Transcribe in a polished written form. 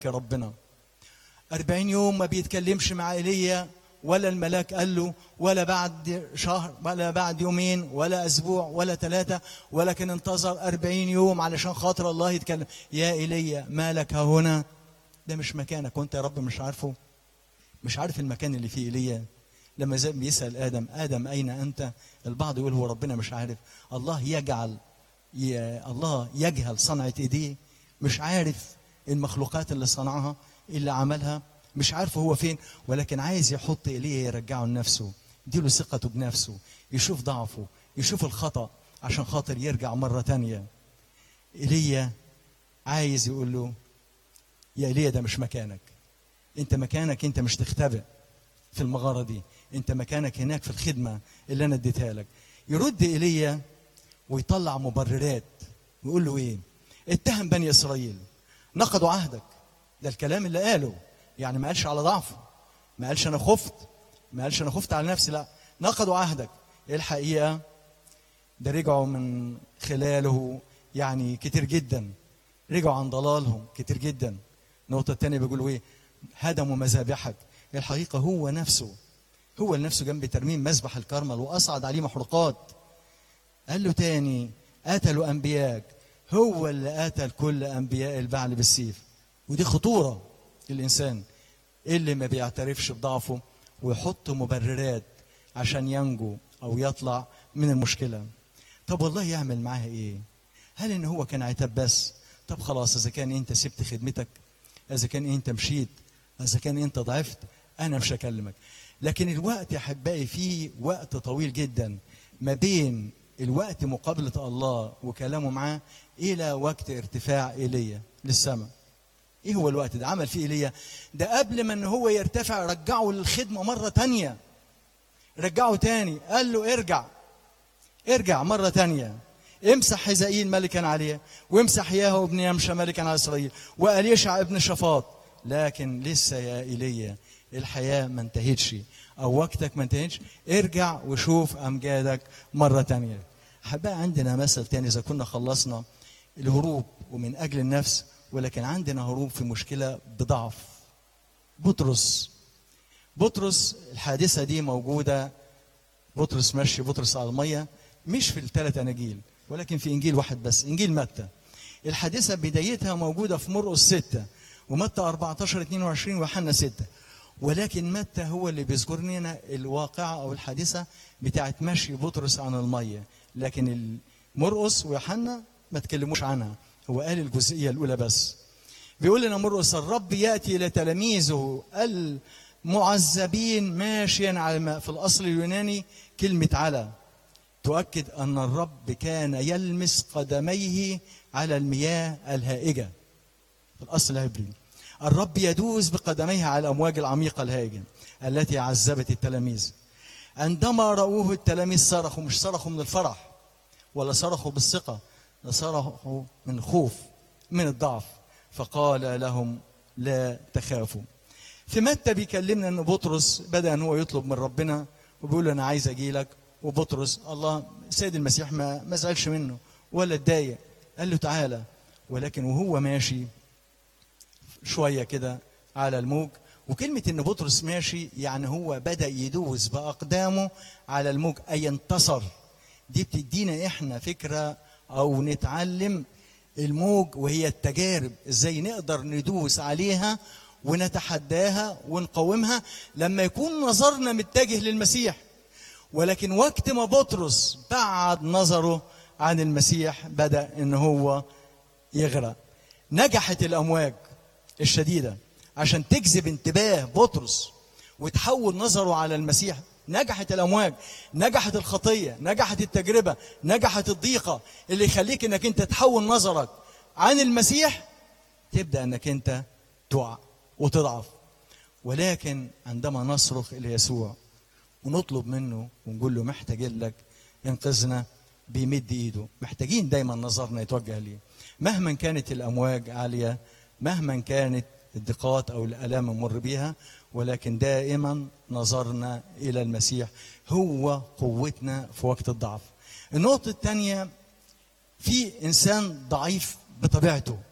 ربنا 40 يوم ما بيتكلمش مع ايليا، ولا الملاك قال له، ولا بعد شهر ولا بعد يومين ولا اسبوع ولا 3، ولكن انتظر 40 يوم علشان خاطر الله يتكلم. يا ايليا مالك ها هنا؟ ده مش مكانك، وانت يا رب مش عارفه، مش عارف المكان اللي فيه ايليا. لما زي بيسأل آدم أين أنت؟ البعض يقول هو ربنا مش عارف. الله الله يجهل صنعة إيديه، مش عارف المخلوقات اللي صنعها اللي عملها، مش عارف هو فين، ولكن عايز يحط إليه يرجعه لنفسه، يديله ثقته بنفسه، يشوف ضعفه، يشوف الخطأ عشان خاطر يرجع مرة تانية. إيليا عايز يقول له يا إيليا ده مش مكانك، انت مكانك انت مش تختبئ في المغارة دي، انت مكانك هناك في الخدمة اللي انا اديتها لك. يرد ايليا ويطلع مبررات ويقول له ايه؟ اتهم بني اسرائيل، نقضوا عهدك. ده الكلام اللي قاله، يعني ما قالش على ضعفه، ما قالش انا خفت، ما قالش انا خفت على نفسي، لا، نقضوا عهدك. ايه الحقيقة؟ ده رجعوا من خلاله يعني كتير جدا، رجعوا عن ضلالهم كتير جدا. النقطة الثانية بيقولوا ايه؟ هدموا مذابحك. الحقيقة هو نفسه جنب ترميم مذبح الكرمل وأصعد عليه محروقات. قال له تاني قتلوا أنبياك، هو اللي قتل كل أنبياء البعل بالسيف. ودي خطورة الإنسان اللي ما بيعترفش بضعفه ويحط مبررات عشان ينجو أو يطلع من المشكلة. طب والله يعمل معاها إيه؟ هل إن هو كان عتاب بس؟ طب خلاص، إذا كان أنت سبت خدمتك، إذا كان أنت مشيت، إذا كان أنت ضعفت، أنا مش هكلمك. لكن الوقت يا أحبائي فيه وقت طويل جدا ما بين الوقت مقابلة الله وكلامه معاه إلى وقت ارتفاع إيليا للسماء. إيه هو الوقت ده؟ عمل فيه إيليا ده قبل ما إن هو يرتفع رجعه للخدمة مرة تانية، رجعه تاني، قال له ارجع مرة تانية، امسح حزائيل ملكا عليه، وامسح ياهو ابن يمشى ملكا على إسرائيل، وأليشع ابن شفاط. لكن لسه يا إيليا الحياة ما انتهتش، أو وقتك ما انتهتش، ارجع وشوف أمجادك مرة تانية. حبا عندنا مثل تاني، إذا كنا خلصنا الهروب ومن أجل النفس، ولكن عندنا هروب في مشكلة بضعف. بطرس الحادثة دي موجودة، بطرس مشي بطرس على المية، مش في ال3 أناجيل ولكن في إنجيل واحد بس، إنجيل متى. الحادثة بدايتها موجودة في مرقس 6، ومتى 14 22 ويوحنا 6، ولكن متى هو اللي بيذكر لنا الواقعة أو الحادثة بتاعت مشي بطرس عن المية، لكن مرقس ويوحنا ما تكلموش عنها، هو قال الجزئية الأولى بس. بيقول لنا مرقس الرب يأتي إلى تلاميذه المعذبين ماشيا على الماء. في الأصل اليوناني كلمة على تؤكد أن الرب كان يلمس قدميه على المياه الهائجة. في الأصل العبري الرب يدوس بقدميه على الأمواج العميقة الهائجة التي عذبت التلاميذ. عندما رأوه التلاميذ صرخوا، مش صرخوا من الفرح ولا صرخوا بالثقة، صرخوا من خوف، من الضعف. فقال لهم لا تخافوا. في متى بيكلمنا أن بطرس بدأ أن هو يطلب من ربنا وبيقول له أنا عايز أجي لك، وبطرس الله سيد المسيح ما زعلش منه ولا اتضايق، قال له تعالى. ولكن وهو ماشي شوية كده على الموج، وكلمة إن بطرس ماشي يعني هو بدأ يدوس بأقدامه على الموج، أي انتصر. دي بتدينا إحنا فكرة أو نتعلم الموج وهي التجارب، إزاي نقدر ندوس عليها ونتحداها ونقاومها لما يكون نظرنا متجه للمسيح. ولكن وقت ما بطرس بعد نظره عن المسيح بدأ إن هو يغرق. نجحت الأمواج الشديدة عشان تجذب انتباه بطرس وتحول نظره على المسيح. نجحت الأمواج، نجحت الخطية، نجحت التجربة، نجحت الضيقة اللي يخليك انك انت تحول نظرك عن المسيح، تبدأ انك انت تقع وتضعف. ولكن عندما نصرخ إلى يسوع ونطلب منه ونقول له محتاجين لك انقذنا، بيمد ايده. محتاجين دايما نظرنا يتوجه ليه مهما كانت الأمواج عالية، مهما كانت الضيقات أو الآلام نمر بيها، ولكن دائما نظرنا إلى المسيح، هو قوتنا في وقت الضعف. النقطة الثانية، في إنسان ضعيف بطبيعته،